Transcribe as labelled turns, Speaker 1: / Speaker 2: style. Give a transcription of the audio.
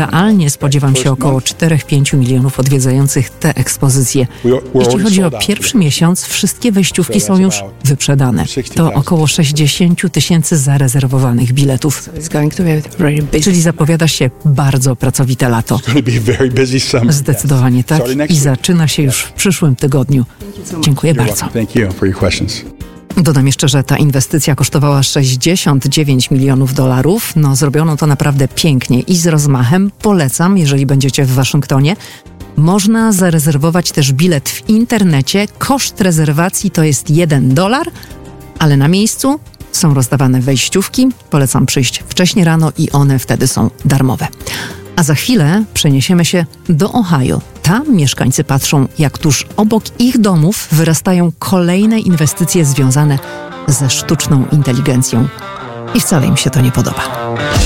Speaker 1: realnie spodziewam się około 4-5 milionów odwiedzających tę ekspozycję. Jeśli chodzi o pierwszy miesiąc, wszystkie wejściówki są już wyprzedane. To około 60 000 zarezerwowanych biletów. Czyli zapowiada się bardzo pracowite lato. Zdecydowanie tak i zaczyna się już w przyszłym tygodniu. Dziękuję bardzo. Dodam jeszcze, że ta inwestycja kosztowała $69 milionów. Zrobiono to naprawdę pięknie i z rozmachem. Polecam, jeżeli będziecie w Waszyngtonie. Można zarezerwować też bilet w internecie. Koszt rezerwacji to jest $1, ale na miejscu są rozdawane wejściówki. Polecam przyjść wcześnie rano i one wtedy są darmowe. A za chwilę przeniesiemy się do Ohio. Tam mieszkańcy patrzą, jak tuż obok ich domów wyrastają kolejne inwestycje związane ze sztuczną inteligencją. I wcale im się to nie podoba.